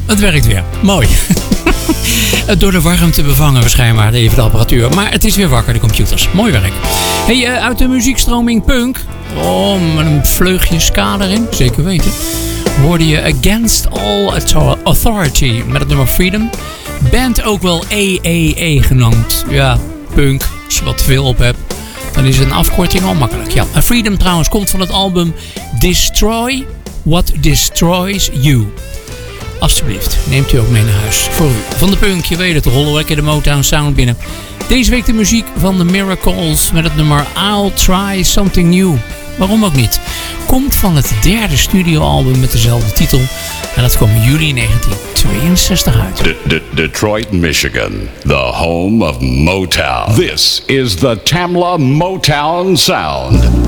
het werkt weer. Mooi. Door de warmte bevangen waarschijnlijk even de apparatuur. Maar het is weer wakker, de computers. Mooi werk. Hey, uit de muziekstroming punk. Oh, met een vleugje ska erin. Zeker weten. Hoorde je Against All Authority met het nummer Freedom. Band ook wel AAA genoemd. Ja, punk. Als je wat te veel op hebt, dan is een afkorting al makkelijk. Ja, Freedom trouwens komt van het album Destroy What Destroys You. Alsjeblieft, neemt u ook mee naar huis. Voor u. Van de punk, je weet het, rollen lekker de Motown Sound binnen. Deze week de muziek van The Miracles met het nummer I'll Try Something New. Waarom ook niet? Komt van het derde studioalbum met dezelfde titel. En dat kwam in juli 1962 uit. Detroit, Michigan, the home of Motown. This is the Tamla Motown Sound.